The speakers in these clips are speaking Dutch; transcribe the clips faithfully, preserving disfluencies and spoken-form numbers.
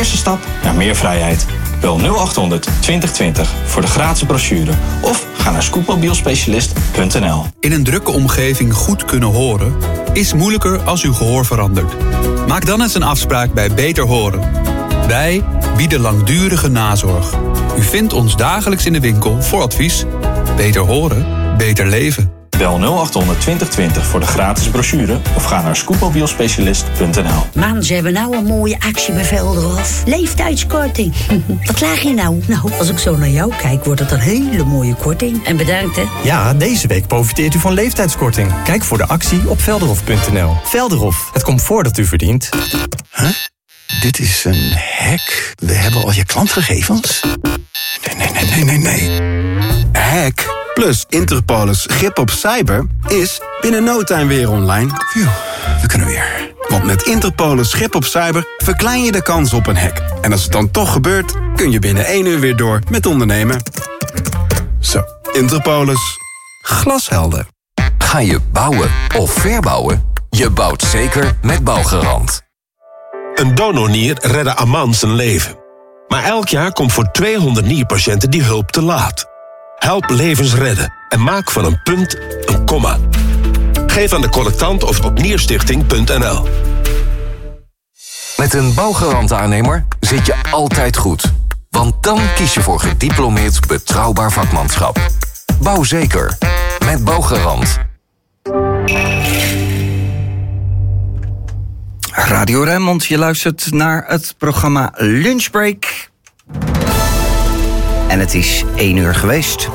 eerste stap naar meer vrijheid. Bel nul achthonderd twintig twintig voor de gratis brochure of ga naar scootmobielspecialist punt n l. In een drukke omgeving goed kunnen horen is moeilijker als uw gehoor verandert. Maak dan eens een afspraak bij Beter Horen. Wij bieden langdurige nazorg. U vindt ons dagelijks in de winkel voor advies. Beter horen, beter leven. Bel nul achthonderd twintig twintig voor de gratis brochure of ga naar scootmobielspecialist punt n l. Man, ze hebben nou een mooie actie bij Velderhof. Leeftijdskorting. Wat laag je nou? Nou, als ik zo naar jou kijk, wordt het een hele mooie korting. En bedankt, hè? Ja, deze week profiteert u van leeftijdskorting. Kijk voor de actie op velderhof punt n l. Velderhof, het comfort dat u verdient. Huh? Dit is een hack. We hebben al je klantgegevens? Nee, nee, nee, nee, nee, nee. Hack plus Interpolis grip op cyber is binnen no time weer online. Phew, we kunnen weer. Want met Interpolis grip op cyber verklein je de kans op een hack. En als het dan toch gebeurt, kun je binnen één uur weer door met ondernemen. Zo, Interpolis. Glashelder. Ga je bouwen of verbouwen? Je bouwt zeker met Bouwgarant. Een donornier redde Aman zijn leven. Maar elk jaar komt voor tweehonderd nierpatiënten die hulp te laat. Help levens redden en maak van een punt een komma. Geef aan de collectant of op nierstichting punt n l. Met een Bouwgarant-aannemer zit je altijd goed. Want dan kies je voor gediplomeerd betrouwbaar vakmanschap. Bouw zeker. Met Bouwgarant. Radio Rijnmond, je luistert naar het programma Lunchbreak. En het is één uur geweest.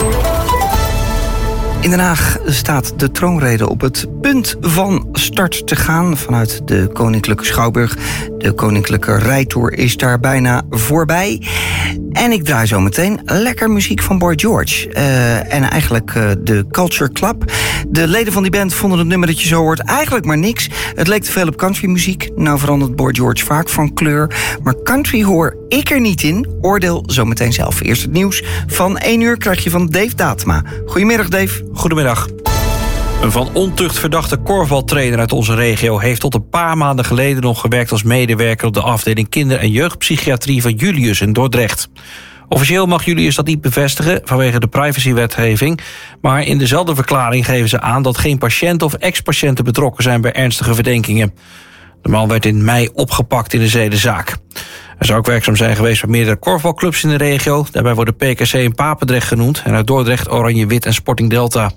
In Den Haag staat de troonrede op het punt van start te gaan vanuit de Koninklijke Schouwburg. De Koninklijke Rijtour is daar bijna voorbij. En ik draai zo meteen lekker muziek van Boy George. Uh, en eigenlijk uh, de Culture Club. De leden van die band vonden het nummer dat je zo hoort eigenlijk maar niks. Het leek te veel op countrymuziek. Nou verandert Boy George vaak van kleur. Maar country hoor ik er niet in. Oordeel zo meteen zelf. Eerst het nieuws van één uur krijg je van Dave Datema. Goedemiddag, Dave. Goedemiddag. Een van ontucht verdachte korfbaltrainer uit onze regio heeft tot een paar maanden geleden nog gewerkt als medewerker op de afdeling kinder- en jeugdpsychiatrie van Julius in Dordrecht. Officieel mag Julius dat niet bevestigen vanwege de privacywetgeving, maar in dezelfde verklaring geven ze aan dat geen patiënten of ex-patiënten betrokken zijn bij ernstige verdenkingen. De man werd in mei opgepakt in de zedenzaak. Hij zou ook werkzaam zijn geweest bij meerdere korfbalclubs in de regio. Daarbij worden P K C in Papendrecht genoemd en uit Dordrecht, Oranje-Wit en Sporting Delta.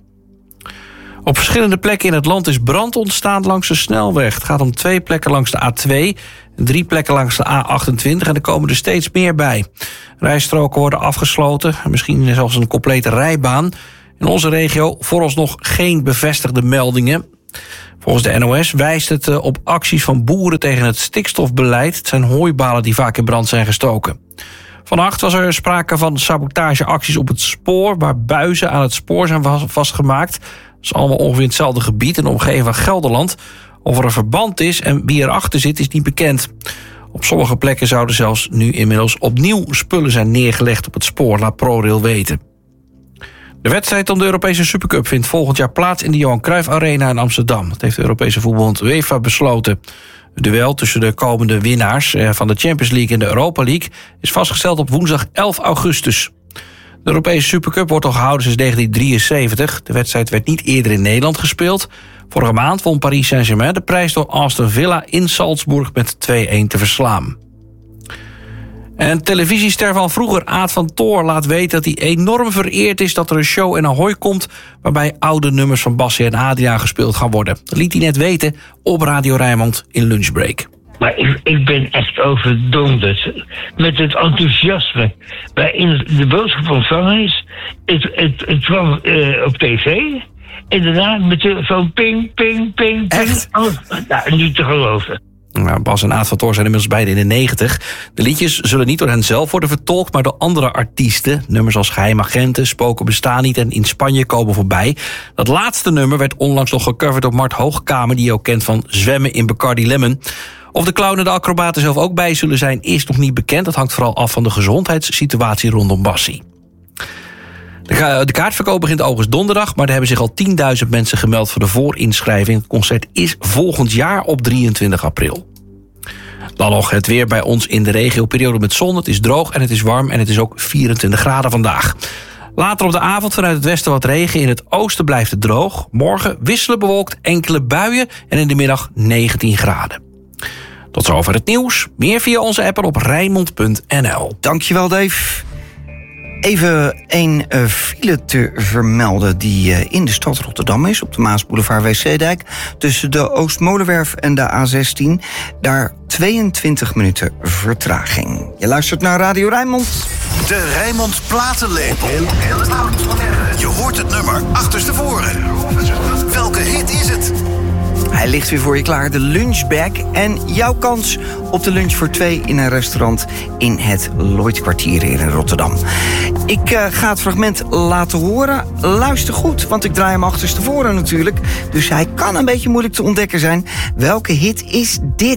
Op verschillende plekken in het land is brand ontstaan langs de snelweg. Het gaat om twee plekken langs de A twee en drie plekken langs de A achtentwintig... en er komen er steeds meer bij. Rijstroken worden afgesloten, misschien zelfs een complete rijbaan. In onze regio vooralsnog geen bevestigde meldingen. Volgens de N O S wijst het op acties van boeren tegen het stikstofbeleid. Het zijn hooibalen die vaak in brand zijn gestoken. Vannacht was er sprake van sabotageacties op het spoor, waar buizen aan het spoor zijn vastgemaakt. Dat is allemaal ongeveer hetzelfde gebied in de omgeving van Gelderland. Of er een verband is en wie erachter zit is niet bekend. Op sommige plekken zouden zelfs nu inmiddels opnieuw spullen zijn neergelegd op het spoor, laat ProRail weten. De wedstrijd om de Europese Supercup vindt volgend jaar plaats in de Johan Cruijff Arena in Amsterdam. Dat heeft de Europese voetbalbond UEFA besloten. Het duel tussen de komende winnaars van de Champions League en de Europa League is vastgesteld op woensdag elf augustus. De Europese Supercup wordt al gehouden sinds negentien drieënzeventig. De wedstrijd werd niet eerder in Nederland gespeeld. Vorige maand won Paris Saint-Germain de prijs door Aston Villa in Salzburg met twee-een te verslaan. En televisiester van vroeger, Aad van Toor, laat weten dat hij enorm vereerd is dat er een show in Ahoy komt waarbij oude nummers van Bassie en Adriaan gespeeld gaan worden. Dat liet hij net weten op Radio Rijnmond in Lunchbreak. Maar ik, ik ben echt overdonderd met het enthousiasme waarin de boodschap ontvangen is. Het, het, het kwam uh, op tv en daarna met de telefoon ping, ping, ping, ping. Echt? Oh, nou, niet te geloven. Nou, Bas en Aad van Toor zijn inmiddels beide in de negentig. De liedjes zullen niet door hen zelf worden vertolkt, maar door andere artiesten. Nummers als Geheim Agenten, Spoken Bestaan Niet en In Spanje komen voorbij. Dat laatste nummer werd onlangs nog gecoverd door Mart Hoogkamer, die je ook kent van Zwemmen in Bacardi Lemon. Of de clown en de acrobaten zelf ook bij zullen zijn, is nog niet bekend. Dat hangt vooral af van de gezondheidssituatie rondom Bassie. De kaartverkoop begint overigens donderdag, maar er hebben zich al tienduizend mensen gemeld voor de voorinschrijving. Het concert is volgend jaar op drieëntwintig april. Dan nog het weer bij ons in de regio. Periode met zon, het is droog en het is warm en het is ook vierentwintig graden vandaag. Later op de avond vanuit het westen wat regen. In het oosten blijft het droog. Morgen wisselen bewolkt, enkele buien en in de middag negentien graden. Tot zover het nieuws. Meer via onze app en op Rijnmond punt n l. Dankjewel, Dave. Even een uh, file te vermelden die uh, in de stad Rotterdam is... op de Maasboulevard W C-dijk... tussen de Oostmolenwerf en de A zestien. Daar tweeëntwintig minuten vertraging. Je luistert naar Radio Rijnmond. De Rijnmond Platenlepel. Je hoort het nummer achterstevoren. Welke hit is het? Hij ligt weer voor je klaar, de lunchbag. En jouw kans op de lunch voor twee in een restaurant in het Lloydkwartier hier in Rotterdam. Ik uh, ga het fragment laten horen. Luister goed, want ik draai hem achterstevoren natuurlijk. Dus hij kan een beetje moeilijk te ontdekken zijn. Welke hit is dit?